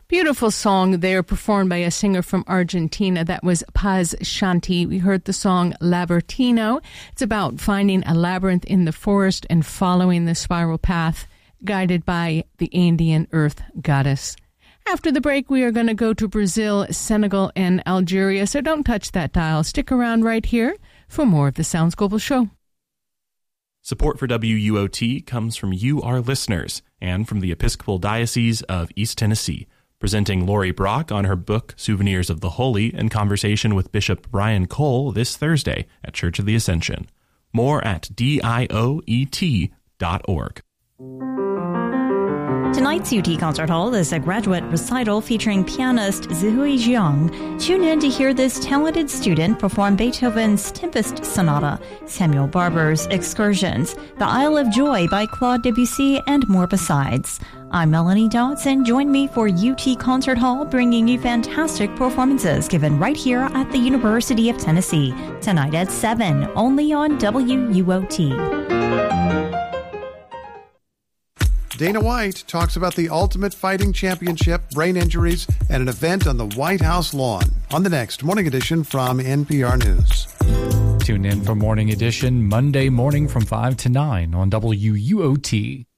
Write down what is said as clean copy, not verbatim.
Beautiful song there performed by a singer from Argentina. That was Paz Shanti. We heard the song Labertino. It's about finding a labyrinth in the forest and following the spiral path guided by the Andean earth goddess. After the break, we are going to go to Brazil, Senegal, and Algeria, so don't touch that dial. Stick around right here for more of the Sounds Global Show. Support for WUOT comes from you, our listeners, and from the Episcopal Diocese of East Tennessee, presenting Lori Brock on her book, Souvenirs of the Holy, in conversation with Bishop Brian Cole this Thursday at Church of the Ascension. More at dioet.org. Tonight's UT Concert Hall is a graduate recital featuring pianist Zihui Jiang. Tune in to hear this talented student perform Beethoven's Tempest Sonata, Samuel Barber's Excursions, The Isle of Joy by Claude Debussy, and more besides. I'm Melanie Dodson. Join me for UT Concert Hall, bringing you fantastic performances given right here at the University of Tennessee. Tonight at 7, only on WUOT. Dana White talks about the Ultimate Fighting Championship, brain injuries, and an event on the White House lawn on the next Morning Edition from NPR News. Tune in for Morning Edition Monday morning from 5 to 9 on WUOT.